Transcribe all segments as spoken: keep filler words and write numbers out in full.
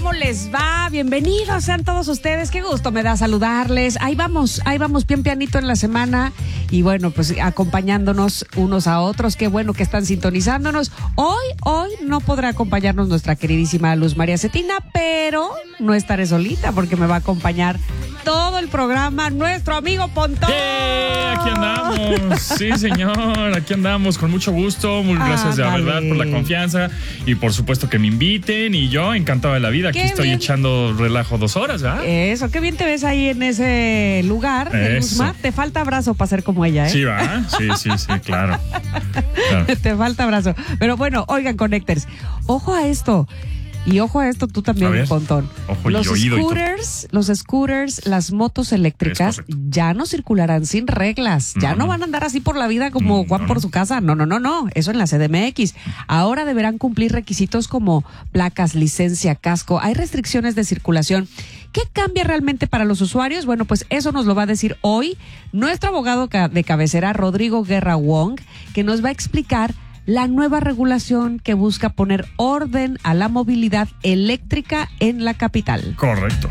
¿Cómo les va? Bienvenidos sean todos ustedes. Qué gusto me da saludarles. Ahí vamos, ahí vamos bien pianito en la semana y bueno, pues acompañándonos unos a otros. Qué bueno que están sintonizándonos. Hoy, hoy no podrá acompañarnos nuestra queridísima Luz María Cetina, pero no estaré solita porque me va a acompañar todo el programa nuestro amigo Pontón. ¡Eh! Aquí andamos. Sí, señor. Aquí andamos con mucho gusto. Muy gracias de la verdad por la confianza y por supuesto que me inviten y yo encantado de la vida. Aquí Qué estoy bien. Echando relajo dos horas, ¿verdad? Eso, qué bien te ves ahí en ese lugar, Luzma. Te falta abrazo para ser como ella, ¿eh? Sí, va. Sí, sí, sí, claro. claro. Te falta abrazo. Pero bueno, oigan, Connectors, ojo a esto. Y ojo a esto tú también, ver, Pontón. Ojo los y oído scooters, y los scooters, las motos eléctricas ya no circularán sin reglas. Ya no, no van a andar así por la vida como no, Juan no. por su casa. No, no, no, no. Eso en la C D M X. Ahora deberán cumplir requisitos como placas, licencia, casco. Hay restricciones de circulación. ¿Qué cambia realmente para los usuarios? Bueno, pues eso nos lo va a decir hoy nuestro abogado de cabecera, Rodrigo Guerra Wong, que nos va a explicar la nueva regulación que busca poner orden a la movilidad eléctrica en la capital. Correcto.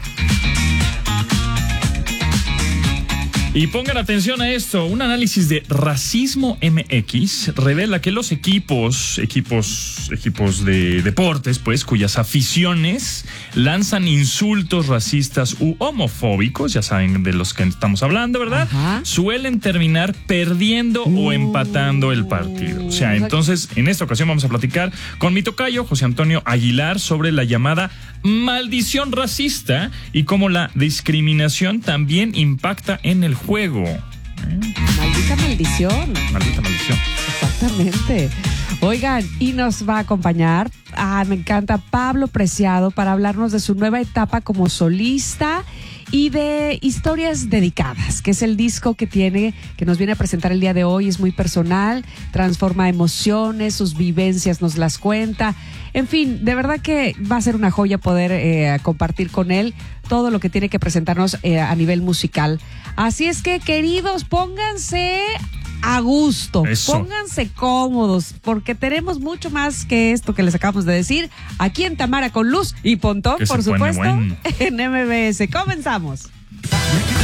Y pongan atención a esto, un análisis de Racismo M X revela que los equipos, equipos, equipos de deportes, pues, cuyas aficiones lanzan insultos racistas u homofóbicos, ya saben de los que estamos hablando, ¿verdad? Ajá. Suelen terminar perdiendo uh, o empatando el partido. O sea, entonces, en esta ocasión vamos a platicar con mi tocayo, José Antonio Aguilar, sobre la llamada maldición racista y cómo la discriminación también impacta en el juego. ¿Eh? Maldita maldición. Maldita maldición. Exactamente. Oigan, y nos va a acompañar, ah, me encanta, Pablo Preciado para hablarnos de su nueva etapa como solista y de Historias Dedicadas, que es el disco que tiene, que nos viene a presentar el día de hoy. Es muy personal, transforma emociones, sus vivencias nos las cuenta. En fin, de verdad que va a ser una joya poder eh, compartir con él todo lo que tiene que presentarnos eh, a nivel musical. Así es que, queridos, pónganse a gusto, Eso. Pónganse cómodos, porque tenemos mucho más que esto que les acabamos de decir aquí en Tamara con Luz y Pontón, Que por se pone supuesto, bueno. en M B S. Comenzamos.